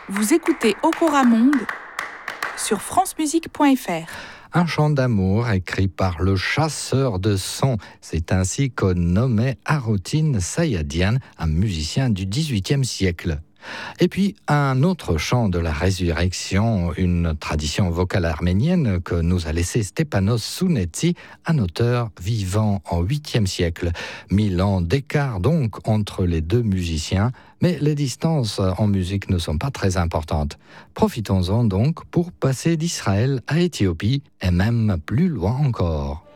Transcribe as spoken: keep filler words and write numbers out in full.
Vous écoutez Okora Monde sur francemusique point f r. Un chant d'amour écrit par le chasseur de sons. C'est ainsi qu'on nommait Arutin Sayadian, un musicien du dix-huitième siècle. Et puis, un autre chant de la résurrection, une tradition vocale arménienne que nous a laissé Stepanos Sounetsi, un auteur vivant en huitième siècle. Mille ans d'écart donc entre les deux musiciens, mais les distances en musique ne sont pas très importantes. Profitons-en donc pour passer d'Israël à Éthiopie et même plus loin encore.